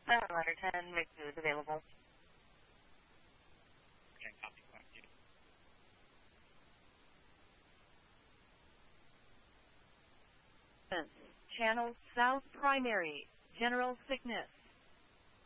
Ladder 10, make food available. Okay, copy. Thank you. Channel South Primary, General Sickness.